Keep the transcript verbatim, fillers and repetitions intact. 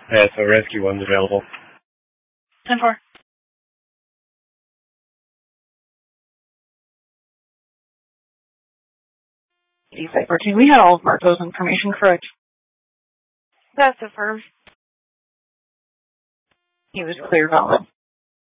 Uh, so rescue one's available. ten four. Cipher two, we had all of Marco's information correct. That's affirmed. He was clear valid.